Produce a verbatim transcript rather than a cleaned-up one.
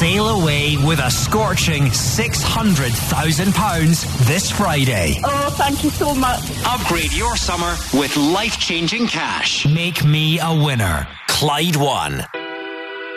sail away with a scorching six hundred thousand pounds this Friday. Oh, thank you so much. Upgrade your summer with life-changing cash. Make me a winner. Clyde One.